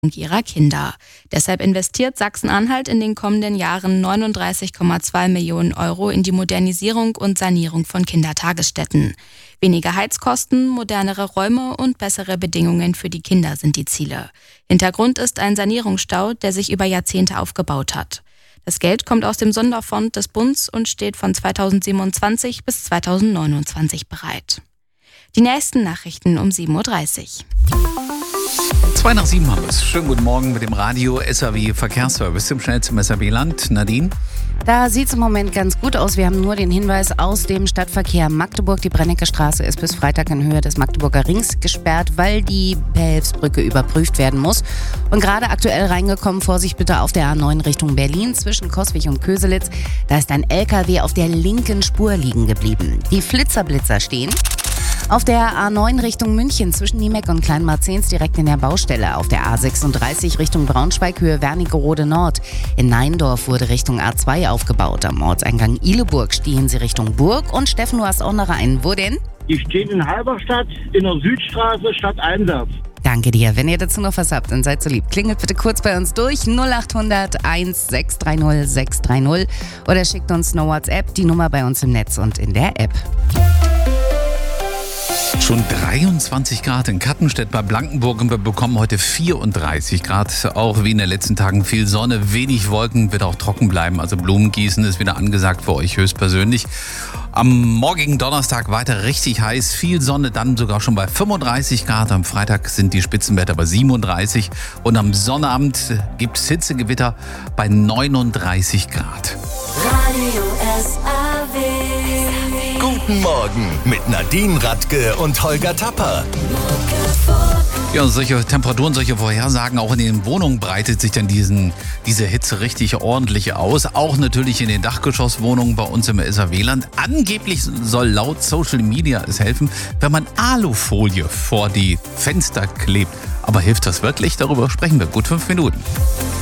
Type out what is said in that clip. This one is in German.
ihrer Kinder. Deshalb investiert Sachsen-Anhalt in den kommenden Jahren 39,2 Millionen Euro in die Modernisierung und Sanierung von Kindertagesstätten. Weniger Heizkosten, modernere Räume und bessere Bedingungen für die Kinder sind die Ziele. Hintergrund ist ein Sanierungsstau, der sich über Jahrzehnte aufgebaut hat. Das Geld kommt aus dem Sonderfonds des Bundes und steht von 2027 bis 2029 bereit. Die nächsten Nachrichten um 7.30 Uhr. 2 nach 7 haben wir es. Schönen guten Morgen mit dem Radio SAW Verkehrsservice im schnellsten SAW-Land. Nadine? Da sieht es im Moment ganz gut aus. Wir haben nur den Hinweis aus dem Stadtverkehr Magdeburg. Die Brennecke-Straße ist bis Freitag in Höhe des Magdeburger Rings gesperrt, weil die Behelfsbrücke überprüft werden muss. Und gerade aktuell reingekommen, Vorsicht bitte auf der A9 Richtung Berlin zwischen Coswig und Köselitz. Da ist ein LKW auf der linken Spur liegen geblieben. Die Flitzer stehen. Auf der A9 Richtung München zwischen Niemeck und Kleinmarzens direkt in der Baustelle. Auf der A36 Richtung Braunschweig Höhe Wernigerode Nord. In Neindorf wurde Richtung A2 aufgebaut. Am Ortseingang Ihleburg stehen sie Richtung Burg. Und Steffen, du hast auch noch einen. Wo denn? Die stehen in Halberstadt in der Südstraße stadteinwärts. Danke dir. Wenn ihr dazu noch was habt, dann seid so lieb. Klingelt bitte kurz bei uns durch 0800 1630 630 oder schickt uns eine WhatsApp, die Nummer bei uns im Netz und in der App. Schon 23 Grad in Kattenstedt bei Blankenburg und wir bekommen heute 34 Grad. Auch wie in den letzten Tagen viel Sonne, wenig Wolken, wird auch trocken bleiben. Also Blumengießen ist wieder angesagt für euch höchstpersönlich. Am morgigen Donnerstag weiter richtig heiß, viel Sonne, dann sogar schon bei 35 Grad. Am Freitag sind die Spitzenwerte bei 37 und am Sonnabend gibt es Hitzegewitter bei 39 Grad. Radio SAW. Guten Morgen mit Nadine Radke und Holger Tapper. Ja, solche Temperaturen, solche Vorhersagen, auch in den Wohnungen breitet sich dann diese Hitze richtig ordentlich aus. Auch natürlich in den Dachgeschosswohnungen bei uns im SAW-Land. Angeblich soll laut Social Media es helfen, wenn man Alufolie vor die Fenster klebt. Aber hilft das wirklich? Darüber sprechen wir gut 5 Minuten.